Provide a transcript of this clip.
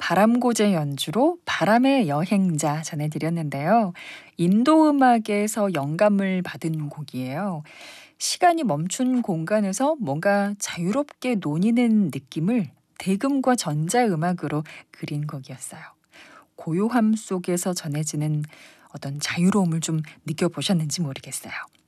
바람고제 연주로 바람의 여행자 전해드렸는데요. 인도 음악에서 영감을 받은 곡이에요. 시간이 멈춘 공간에서 뭔가 자유롭게 논이는 느낌을 대금과 전자음악으로 그린 곡이었어요. 고요함 속에서 전해지는 어떤 자유로움을 좀 느껴보셨는지 모르겠어요.